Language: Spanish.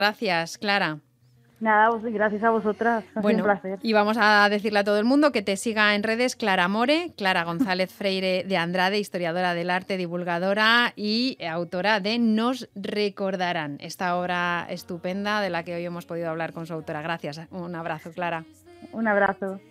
Gracias, Clara. Nada, gracias a vosotras. Ha sido un placer. Y vamos a decirle a todo el mundo que te siga en redes Clara More, Clara González Freire de Andrade, historiadora del arte, divulgadora y autora de Nos recordarán, esta obra estupenda de la que hoy hemos podido hablar con su autora. Gracias. Un abrazo, Clara. Un abrazo.